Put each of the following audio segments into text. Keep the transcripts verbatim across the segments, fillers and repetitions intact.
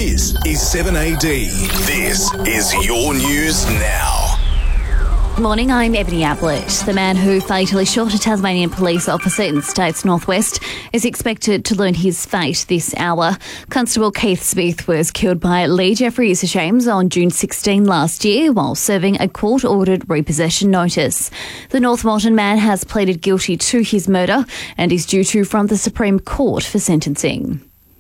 This is seven A D. This is your news now. Good morning, I'm Ebony Ablett. The man who fatally shot a Tasmanian police officer in the state's northwest is expected to learn his fate this hour. Constable Keith Smith was killed by Lee Jeffries James on June sixteenth last year while serving a court-ordered repossession notice. The North Moreton man has pleaded guilty to his murder and is due to front the Supreme Court for sentencing.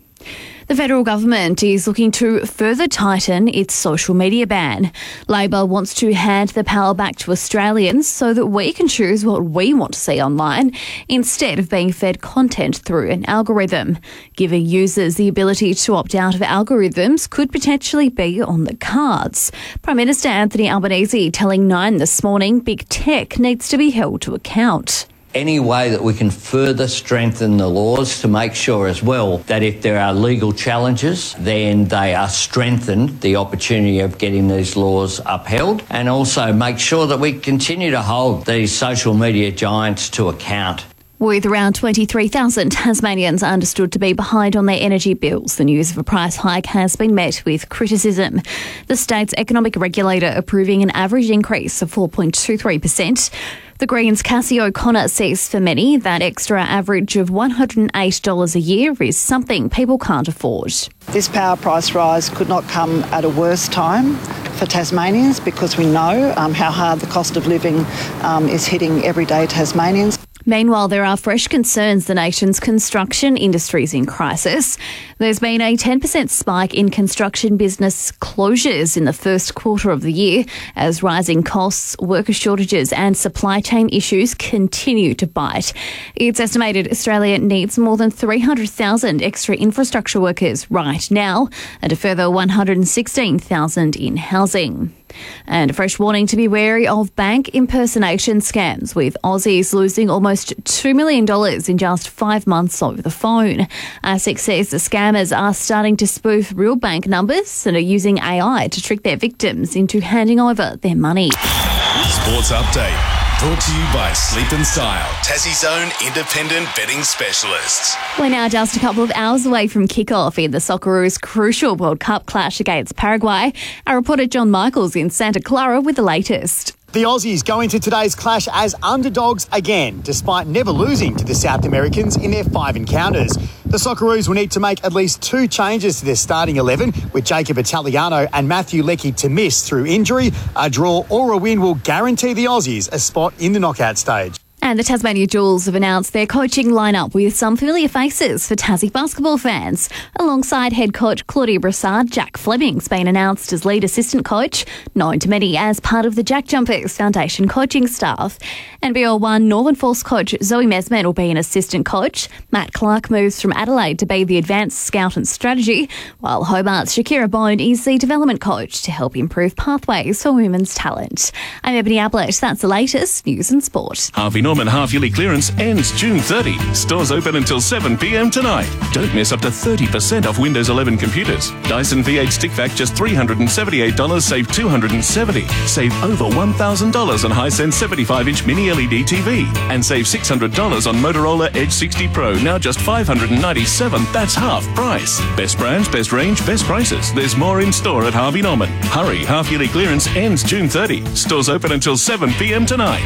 The federal government is looking to further tighten its social media ban. Labor wants to hand the power back to Australians so that we can choose what we want to see online instead of being fed content through an algorithm. Giving users the ability to opt out of algorithms could potentially be on the cards. Prime Minister Anthony Albanese telling Nine this morning big tech needs to be held to account. Any way that we can further strengthen the laws to make sure as well that if there are legal challenges, then they are strengthened, the opportunity of getting these laws upheld, and also make sure that we continue to hold these social media giants to account. With around twenty-three thousand Tasmanians understood to be behind on their energy bills, the news of a price hike has been met with criticism. The state's economic regulator approving an average increase of four point two three percent. The Greens' Cassie O'Connor says for many that extra average of one hundred eight dollars a year is something people can't afford. This power price rise could not come at a worse time for Tasmanians because we know um, how hard the cost of living um, is hitting everyday Tasmanians. Meanwhile, there are fresh concerns the nation's construction industry is in crisis. There's been a ten percent spike in construction business closures in the first quarter of the year as rising costs, worker shortages and supply chain issues continue to bite. It's estimated Australia needs more than three hundred thousand extra infrastructure workers right now and a further one hundred sixteen thousand in housing. And a fresh warning to be wary of bank impersonation scams, with Aussies losing almost two million dollars in just five months over the phone. ASIC says the scammers are starting to spoof real bank numbers and are using A I to trick their victims into handing over their money. Sports Update. Brought to you by Sleep and Style, Tassie's own independent betting specialists. We're now just a couple of hours away from kickoff in the Socceroos' crucial World Cup clash against Paraguay. Our reporter John Michaels in Santa Clara with the latest. The Aussies go into today's clash as underdogs again, despite never losing to the South Americans in their five encounters. The Socceroos will need to make at least two changes to their starting eleven, with Jacob Italiano and Matthew Leckie to miss through injury. A draw or a win will guarantee the Aussies a spot in the knockout stage. And the Tasmania Jewels have announced their coaching lineup with some familiar faces for Tassie basketball fans. Alongside head coach Claudia Brassard, Jack Fleming's been announced as lead assistant coach, known to many as part of the Jack Jumpers Foundation coaching staff. N B L one Northern Force coach Zoe Mesman will be an assistant coach. Matt Clark moves from Adelaide to be the advanced scout and strategy, while Hobart's Shakira Bone is the development coach to help improve pathways for women's talent. I'm Ebony Ablett. That's the latest news and sport. Harvey Norman half-yearly clearance ends June thirtieth. Stores open until seven p.m. tonight. Don't miss up to thirty percent off Windows eleven computers. Dyson V eight Stick Vac just three hundred seventy-eight dollars, save two hundred seventy dollars. Save over one thousand dollars on Hisense seventy-five inch mini L E D T V. And save six hundred dollars on Motorola Edge sixty Pro, now just five hundred ninety-seven dollars. That's half price. Best brands, best range, best prices. There's more in store at Harvey Norman. Hurry, half-yearly clearance ends June thirtieth. Stores open until seven p.m. tonight.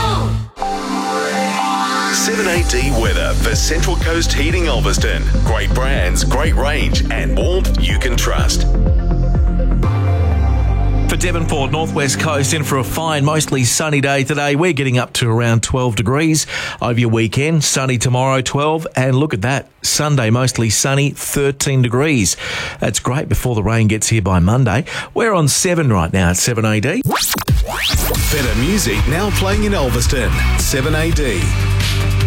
seven A D weather for Central Coast Heating Ulverston. Great brands, great range, and warmth you can trust. For Devonport, Northwest Coast, in for a fine, mostly sunny day today. We're getting up to around twelve degrees over your weekend. Sunny tomorrow, twelve. And look at that, Sunday, mostly sunny, thirteen degrees. That's great before the rain gets here by Monday. We're on seven right now at seven A D. Better music now playing in Ulverston. seven A D.